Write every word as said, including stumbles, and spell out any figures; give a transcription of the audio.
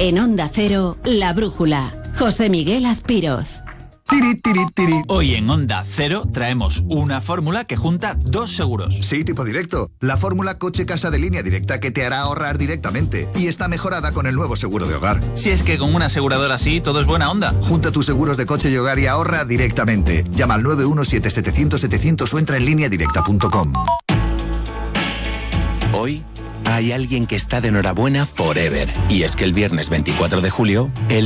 En Onda Cero, La Brújula. José Miguel Azpiroz. Tiri, tiri, tiri. Hoy en Onda Cero traemos una fórmula que junta dos seguros. Sí, tipo directo. La fórmula coche-casa de Línea Directa que te hará ahorrar directamente. Y está mejorada con el nuevo seguro de hogar. Si es que con una aseguradora así todo es buena onda. Junta tus seguros de coche y hogar y ahorra directamente. Llama al nueve uno siete siete cero cero siete cero cero o entra en línea directa punto com. Hoy hay alguien que está de enhorabuena forever. Y es que el viernes veinticuatro de julio, el